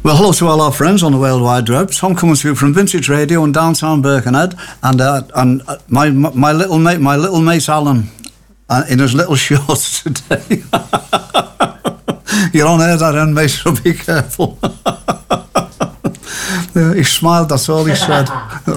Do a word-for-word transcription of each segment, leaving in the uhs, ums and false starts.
Well, hello to all our friends on the World Wide Web. Tom coming through from Vintage Radio in downtown Birkenhead, and uh, and uh, my my little mate, my little mate Alan, uh, in his little shorts today. You're on air, that end, mate, so be careful. Yeah, he smiled. That's all he said.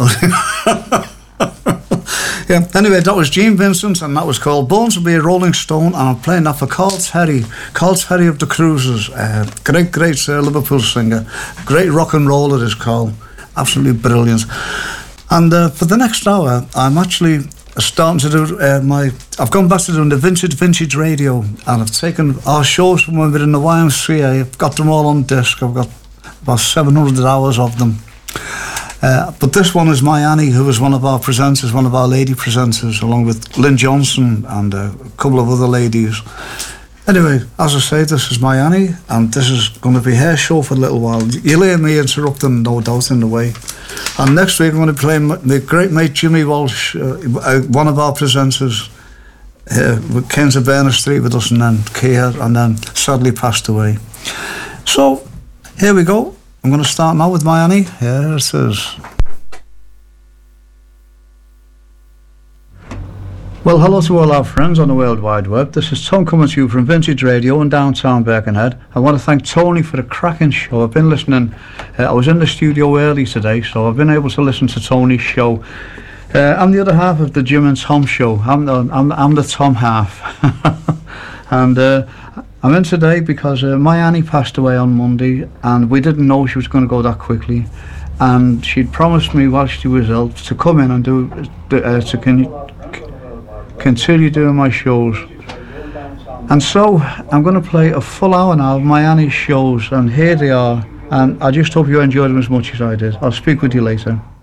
Yeah. Anyway, that was Gene Vincent, and that was called Born to be a Rolling Stone, and I'm playing that for Carl Terry. Carl Terry of the Cruisers. Uh, great, great uh, Liverpool singer. Great rock and roller is Carl. Absolutely brilliant. And uh, for the next hour, I'm actually starting to do uh, my... I've gone back to doing the Vintage Vintage Radio, and I've taken our shows from when we were in the Y M C A. I've got them all on disc. I've got about seven hundred hours of them. Uh, but this one is my Annie, who was one of our presenters, one of our lady presenters, along with Lynn Johnson and uh, a couple of other ladies. Anyway, as I say, this is my Annie, and this is going to be her show for a little while. You'll hear me interrupting, no doubt, in the way. And next week I'm going to play my, my great mate Jimmy Walsh, uh, one of our presenters, uh, came to Berners Street with us and then Keir, and then sadly passed away. So, here we go. I'm going to start now with my Annie. Here it is. Well, hello to all our friends on the World Wide Web. This is Tom coming to you from Vintage Radio in downtown Birkenhead. I want to thank Tony for the cracking show. I've been listening. Uh, I was in the studio early today, so I've been able to listen to Tony's show. Uh, I'm the other half of the Jim and Tom show. I'm the, I'm, I'm the Tom half. and... Uh, I'm in today because uh, my Annie passed away on Monday, and we didn't know she was going to go that quickly, and she'd promised me while she was ill to come in and do uh, to con- continue doing my shows. And so I'm going to play a full hour now of my Annie's shows, and here they are, and I just hope you enjoyed them as much as I did. I'll speak with you later.